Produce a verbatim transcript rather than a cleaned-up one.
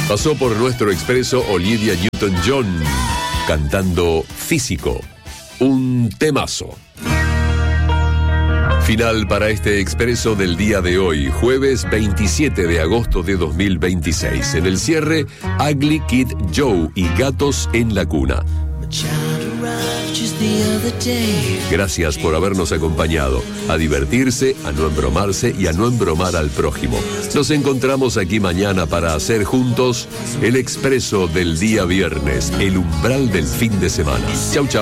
Pasó por nuestro expreso Olivia Newton-John cantando Físico, un temazo. Final para este expreso del día de hoy, jueves veintisiete de agosto de dos mil veintiséis. En el cierre, Ugly Kid Joe y Gatos en la Cuna. Gracias por habernos acompañado, a divertirse, a no embromarse y a no embromar al prójimo. Nos encontramos aquí mañana para hacer juntos el expreso del día viernes, el umbral del fin de semana. Chau, chau.